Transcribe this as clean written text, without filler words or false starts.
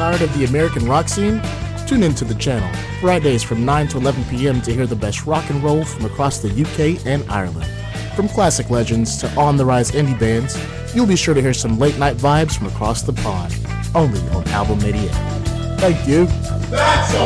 tired of the American rock scene? Tune into the channel, Fridays from 9 to 11 p.m. to hear the best rock and roll from across the UK and Ireland. From classic legends to on-the-rise indie bands, you'll be sure to hear some late-night vibes from across the pond, only on Album 88. Thank you. That's all.